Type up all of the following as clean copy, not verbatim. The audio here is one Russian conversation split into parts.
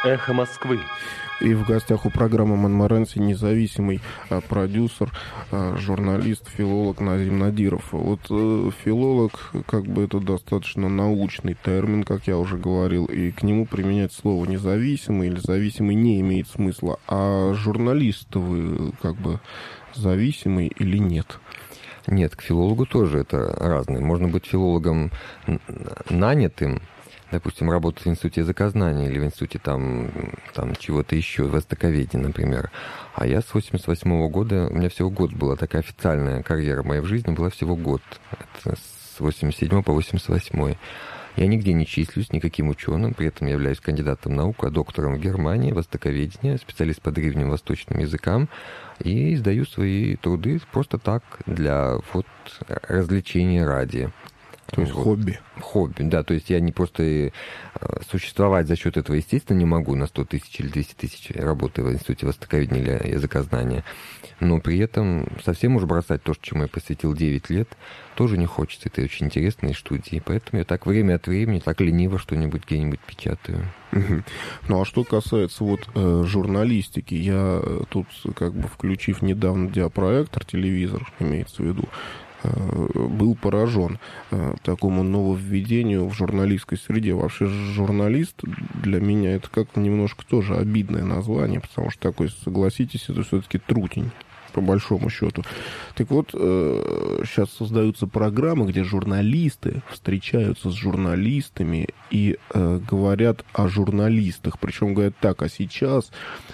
«Эхо Москвы». И в гостях у программы «Монморанси» независимый продюсер, журналист, филолог Назим Надиров. Вот филолог, как бы это достаточно научный термин, как я уже говорил, и к нему применять слово «независимый» или «зависимый» не имеет смысла. А журналист вы как бы зависимый или нет? Нет, к филологу тоже это разное. Можно быть филологом нанятым, допустим, работать в Институте языкознания или в Институте там чего-то еще, востоковедения, например. А я с 88 года, у меня всего год была такая официальная карьера моя в жизни, была всего год. Это с 87 по 88. Я нигде не числюсь никаким ученым, при этом я являюсь кандидатом наук, а доктором в Германии, востоковедения, специалист по древним восточным языкам, и издаю свои труды просто так, для развлечения ради. То есть хобби. Хобби, да. То есть я не просто существовать за счет этого, естественно, не могу на 100 тысяч или 200 тысяч, работая в Институте востоковедения или языкознания. Но при этом совсем уж бросать то, чему я посвятил 9 лет, тоже не хочется. Это очень интересные студии. Поэтому я так время от времени, так лениво что-нибудь где-нибудь печатаю. Ну, а что касается журналистики, я тут, как бы включив недавно диапроектор, телевизор, имеется в виду, был поражен такому нововведению в журналистской среде. Вообще журналист для меня это как-то немножко тоже обидное название, потому что такой, согласитесь, это все-таки трутень, по большому счету. Так вот, сейчас создаются программы, где журналисты встречаются с журналистами и говорят о журналистах. Причем говорят так: а сейчас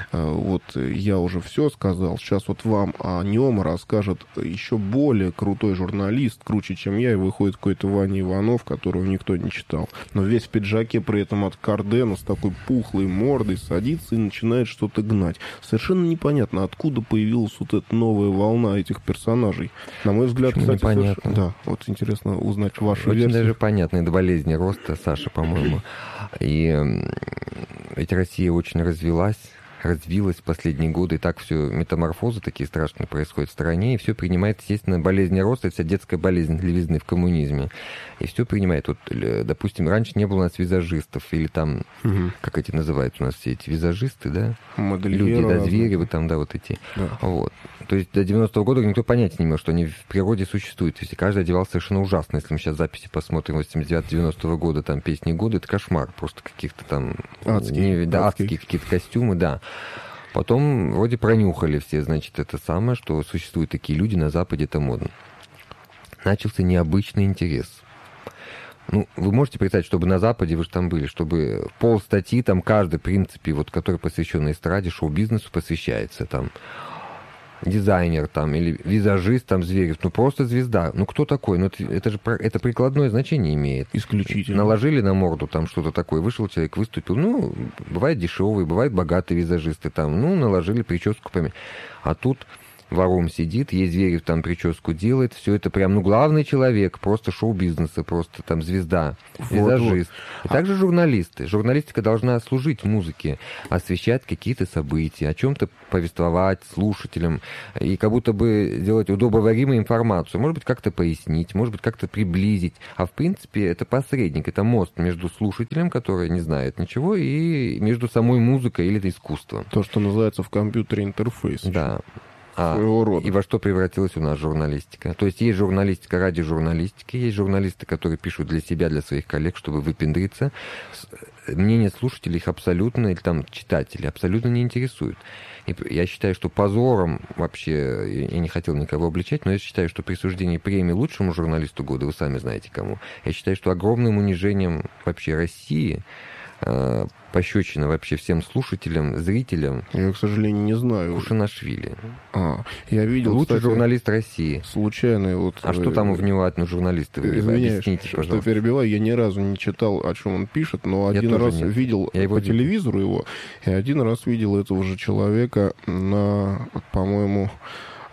я уже все сказал, сейчас вам о нем расскажет еще более крутой журналист, круче, чем я, и выходит какой-то Ваня Иванов, которого никто не читал. Но весь в пиджаке, при этом от Кардена, с такой пухлой мордой, садится и начинает что-то гнать. Совершенно непонятно, откуда появилась эта новая волна этих персонажей. На мой взгляд, почему кстати, непонятно? Да, интересно узнать вашу очень версию. Даже понятно, это болезни роста, Саша, по-моему. И ведь Россия очень развилась в последние годы, и так все метаморфозы такие страшные происходят в стране, и все принимает, естественно, болезнь роста, вся детская болезнь левизны в коммунизме. И все принимает. Допустим, раньше не было у нас визажистов, или там, как эти называют у нас все эти визажисты, да? Модельеры. Люди, да, Зверевы там, да, вот эти. Да. Вот. То есть до 90-го года никто понятия не имел, что они в природе существуют. То есть каждый одевался совершенно ужасно. Если мы сейчас записи посмотрим 89-90 года, там песни года, это кошмар. Просто каких-то там адские какие-то костюмы, да. Потом вроде пронюхали все, значит, это самое, что существуют такие люди, на Западе это модно. Начался необычный интерес. Ну, вы можете представить, чтобы на Западе, вы же там были, чтобы полстатьи, там каждый, в принципе, который посвящен эстраде, шоу-бизнесу, посвящается там дизайнер там или визажист там Зверев, просто звезда. Кто такой? Это прикладное значение имеет. Исключительно. Наложили на морду там что-то такое, вышел человек, выступил. Бывают дешевые, бывают богатые визажисты там. наложили прическу. А тут вором сидит, ей Зверев там прическу делает, все это прям, главный человек, просто шоу-бизнеса, просто там звезда, визажист. И также журналисты. Журналистика должна служить музыке, освещать какие-то события, о чем-то повествовать слушателям, и как будто бы делать удобоваримую информацию. Может быть, как-то пояснить, может быть, как-то приблизить. А в принципе, это посредник, это мост между слушателем, который не знает ничего, и между самой музыкой или искусством. То, что называется в компьютере интерфейс. Да. И во что превратилась у нас журналистика? То есть есть журналистика ради журналистики, есть журналисты, которые пишут для себя, для своих коллег, чтобы выпендриться. Мнение слушателей их абсолютно, или там читателей, абсолютно не интересует. И я считаю, что позором вообще, я не хотел никого обличать, но я считаю, что присуждение премии лучшему журналисту года, вы сами знаете кому, я считаю, что огромным унижением вообще России, пощечина вообще всем слушателям, зрителям. Я, к сожалению, не знаю. Кушанашвили. Я видел, лучший кстати, журналист России. Случайно. Что там внимают журналисты? Извиняюсь, что перебиваю. Я ни разу не читал, о чем он пишет, но один раз видел по телевизору его, и один раз видел этого же человека на, по-моему,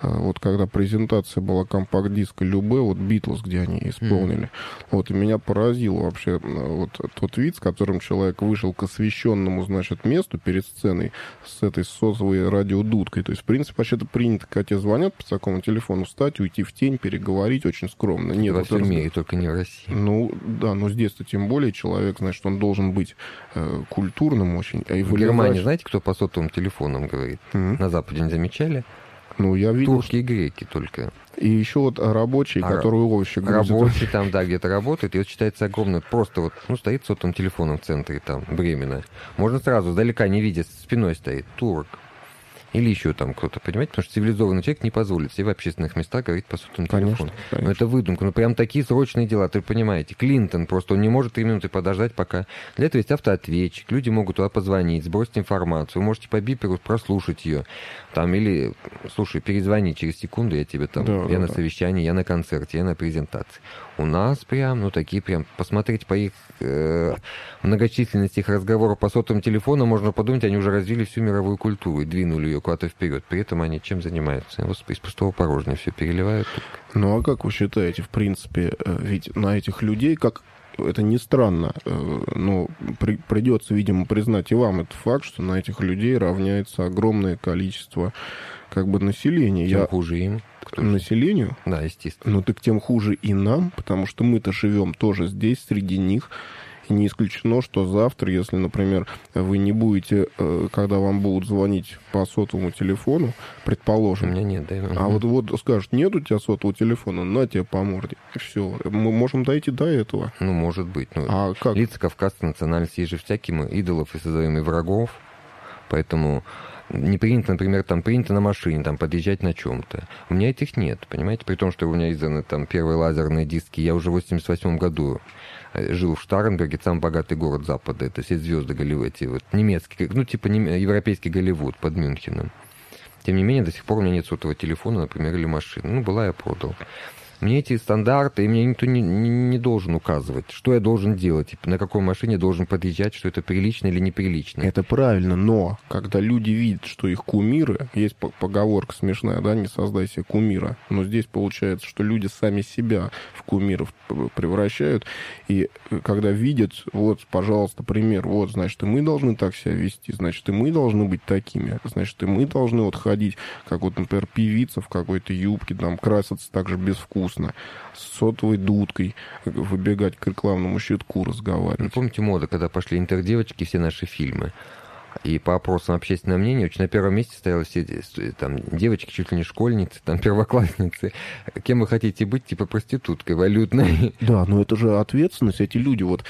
вот когда презентация была компакт-диска Любе, вот Битлз, где они исполнили, вот, и меня поразило вообще вот тот вид, с которым человек вышел к освещенному, значит, месту перед сценой с этой сотовой радиодудкой. То есть, в принципе, вообще-то принято, когда тебе звонят по такому телефону, встать, уйти в тень, переговорить очень скромно. Нет, во всем мире, только не в России. Ну, да, но здесь-то тем более человек, значит, он должен быть культурным очень. А в Германии, знаете, кто по сотовым телефонам говорит? На Западе не замечали? Ну, я видел. Турки и греки только. И еще вот рабочие, которые овощи грузят. Рабочий там, да, где-то работает, и вот считается огромное. Просто вот, ну, стоит сотовым телефоном в центре, там, Бремена. Можно сразу, издалека не видя, спиной стоит турок. Или еще там кто-то, понимаете? Потому что цивилизованный человек не позволит себе в общественных местах говорить по сотовому телефону. Конечно. Но это выдумка. Ну, прям такие срочные дела, ты понимаете. Клинтон просто, он не может 3 минуты подождать, пока... Для этого есть автоответчик. Люди могут туда позвонить, сбросить информацию. Вы можете по биперу прослушать ее. Там, или, слушай, перезвони через секунду, я тебе там... я на совещании, я на концерте, я на презентации. У нас прям, ну, такие прям... Посмотреть по их многочисленности их разговоров по сотовым телефонам, можно подумать, они уже развили всю мировую культуру и двинули ее куда-то вперед. При этом они чем занимаются? Из пустого порожня все переливают. Ну, а как вы считаете, в принципе, ведь на этих людей, как это ни странно, но придется, видимо, признать и вам этот факт, что на этих людей равняется огромное количество как бы населения. Тем хуже им. Населению? Да, естественно. Ну, так тем хуже и нам, потому что мы-то живем тоже здесь, среди них. И не исключено, что завтра, если, например, вы не будете, когда вам будут звонить по сотовому телефону, предположим... У меня нет, да. А вот скажут, нет у тебя сотового телефона, на тебе по морде. И все. Мы можем дойти до этого. Ну, может быть. Ну, а как? Лица кавказской национальности, есть же всякими идолов и создаем и врагов. Поэтому... Не принято, например, там принято на машине там подъезжать на чем-то. У меня этих нет, понимаете? При том, что у меня изданы там первые лазерные диски. Я уже в 88 году жил в Штарнберге, самый богатый город Запада. Это все звезды Голливуд, вот немецкий, ну типа европейский Голливуд под Мюнхеном. Тем не менее, до сих пор у меня нет сотового телефона, например, или машины. Ну, была, я продал. Мне эти стандарты, и мне никто не должен указывать, что я должен делать, на какой машине должен подъезжать, что это прилично или неприлично. Это правильно, но когда люди видят, что их кумиры, есть поговорка смешная, да, не создай себе кумира, но здесь получается, что люди сами себя в кумиров превращают, и когда видят, вот, пожалуйста, пример, вот, значит, и мы должны так себя вести, значит, и мы должны быть такими, значит, и мы должны вот ходить, как вот, например, певица в какой-то юбке, там, краситься так же безвкусно, с сотовой дудкой, выбегать к рекламному щитку, разговаривать. Ну, помните мода, когда пошли интердевочки, все наши фильмы? И по опросам общественного мнения, очень на первом месте стояли все там девочки, чуть ли не школьницы, там первоклассницы. Кем вы хотите быть, типа проституткой валютной? Да, но это же ответственность. Эти люди, вот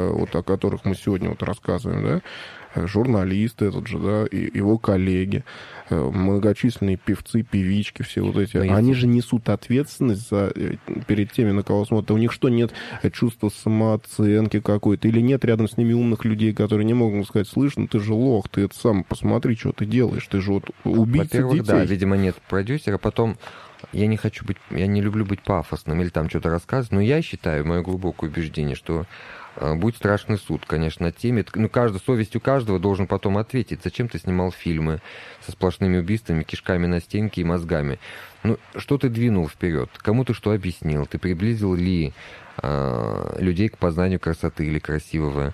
о которых мы сегодня вот рассказываем, да, журналист этот же, да, и его коллеги, многочисленные певцы, певички, все вот эти, они же несут ответственность перед теми, на кого смотрят. У них что, нет чувства самооценки какой-то? Или нет рядом с ними умных людей, которые не могут сказать, слышь, ну ты же лох, ты это сам посмотри, что ты делаешь, ты же вот убийца детей. Во-первых, да, видимо, нет продюсера, потом я не люблю быть пафосным или там что-то рассказывать, но я считаю, мое глубокое убеждение, что будет страшный суд, конечно, над теми. Ну, совестью каждого должен потом ответить, зачем ты снимал фильмы со сплошными убийствами, кишками на стенке и мозгами. Ну, что ты двинул вперед? Кому ты что объяснил? Ты приблизил ли людей к познанию красоты или красивого,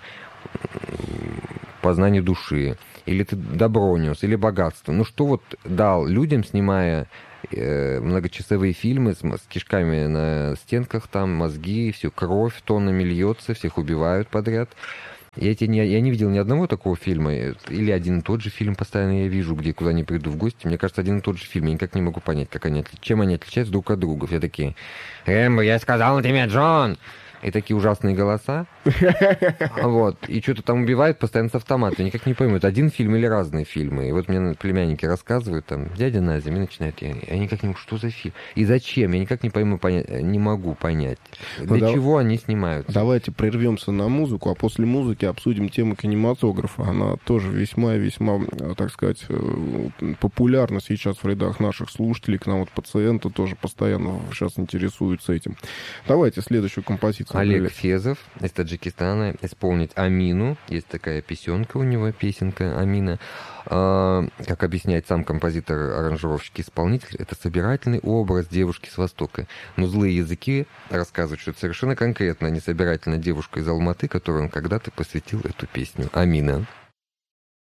познанию души? Или ты добро нес, или богатство? Ну, что вот дал людям, снимая многочасовые фильмы с кишками на стенках, там мозги, все, кровь тоннами льется, всех убивают подряд. Я не видел ни одного такого фильма, или один и тот же фильм постоянно я вижу, куда ни приду в гости. Мне кажется, один и тот же фильм. Я никак не могу понять, чем они отличаются друг от друга. Все такие: «Рэмбо, я сказал тебе, Джон!» И такие ужасные голоса. Вот. И что-то там убивают постоянно с автомата. Я никак не пойму, это один фильм или разные фильмы. И вот мне племянники рассказывают, там, дядя Назя, мне начинают, я никак не могу, что за фильм? И зачем? Я никак не пойму, не могу понять. Для чего они снимаются? Давайте прервемся на музыку, а после музыки обсудим тему кинематографа. Она тоже весьма, так сказать, популярна сейчас в рядах наших слушателей. К нам вот пациенты тоже постоянно сейчас интересуются этим. Давайте следующую композицию композиция. Олег Фезов из Таджикистана исполнить «Амину». Есть такая песенка у него, песенка «Амина». Как объясняет сам композитор, аранжировщик, исполнитель, это собирательный образ девушки с Востока. Но злые языки рассказывают, что это совершенно конкретно не собирательная девушка из Алматы, которой он когда-то посвятил эту песню. «Амина».